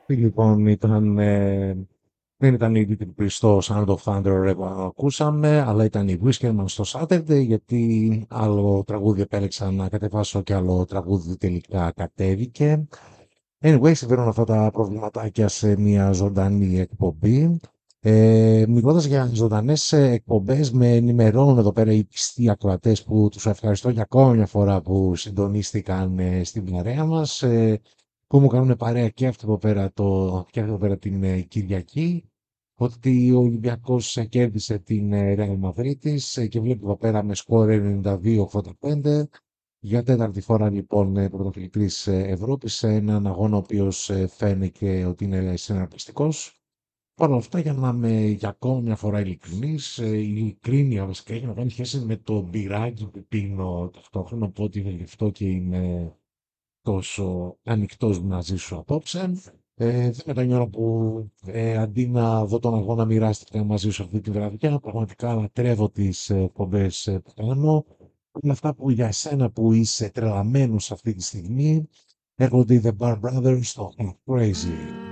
Λοιπόν, δεν ήταν η Little Priest στο Sound of Thunder που ακούσαμε, αλλά ήταν η Whiskerman στο Saturday, γιατί άλλο τραγούδι επέλεξα να κατεβάσω και άλλο τραγούδι τελικά κατέβηκε. Anyway, συμβαίνουν αυτά τα προβληματάκια σε μια ζωντανή εκπομπή. Μιλώντας για ζωντανές εκπομπές, με ενημερώνουν εδώ πέρα οι πιστοί ακροατές που τους ευχαριστώ για ακόμα μια φορά που συντονίστηκαν στην παρέα μας, που μου κάνουν παρέα και αυτό εδώ πέρα, και αυτό εδώ πέρα την Κυριακή, ότι ο Ολυμπιακός κέρδισε την Real Madrid και βλέπω εδώ πέρα με σκορ 92-85 για τέταρτη φορά λοιπόν πρωταθλητής Ευρώπης σε έναν αγώνα ο οποίος φαίνεται ότι είναι συναρπαστικός. Παρ' όλα αυτά, για να είμαι για ακόμα μια φορά ειλικρινής, η ειλικρίνεια βασικά έχει να κάνει σχέση με το μπυράκι που πίνω ταυτόχρονα, οπότε είναι γι' αυτό και είμαι τόσο ανοιχτός μαζί σου απόψε. Δεν μετανιώνω που αντί να δω τον αγώνα μοιράστηκα μαζί σου αυτή τη βραδιά. Πραγματικά λατρεύω τις εκπομπές που κάνω. Είναι αυτά που για εσένα που είσαι τρελαμένος αυτή τη στιγμή έρχονται οι The Bar Brothers στο Crazy.